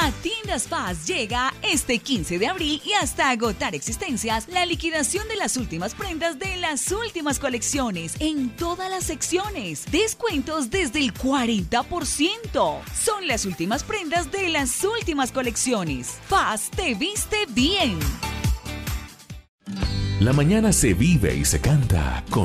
A Tiendas Paz llega este 15 de abril y hasta agotar existencias la liquidación de las últimas prendas de las últimas colecciones en todas las secciones. Descuentos desde el 40%. Son las últimas prendas de las últimas colecciones. Paz te viste bien. La mañana se vive y se canta con